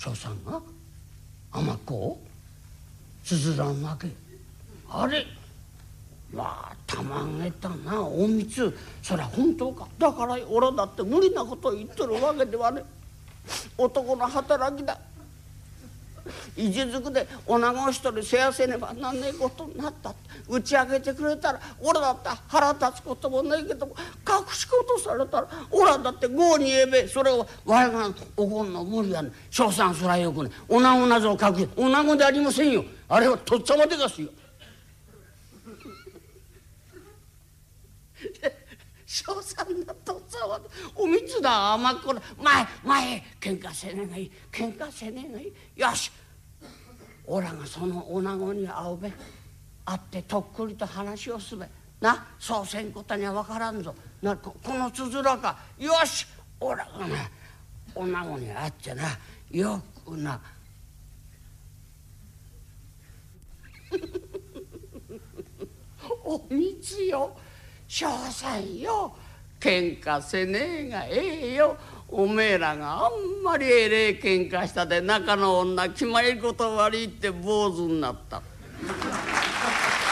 翔さんが甘っこをつづらんわけ。あれまあたまげたなおみつ。そりゃ本当か。だからおらだって無理なことを言っとるわけではね。男の働きだ。意地づくで女子一人世話せねばなんねえことになったって打ち明けてくれたら俺だって腹立つこともないけども、隠し事されたら俺だって郷に言えべ。それを我が怒んの無理やねん。翔さんそらよくね女子なぞを隠し女子でありませんよ。あれはとっちゃまでがすよ。翔さんだとっつぁんはおみつだ甘っこら前喧嘩せねえがいい喧嘩せねえがいい。よしおらがその女子に会うべ。会ってとっくりと話をすべな。そうせんことには分からんぞな。このつづらか。よしおらがな女子に会ってなよくなおみつよ翔さんよ喧嘩せねえがええよ。おめえらがあんまりえれえ喧嘩したで中の女決まりこと悪いって坊主になった。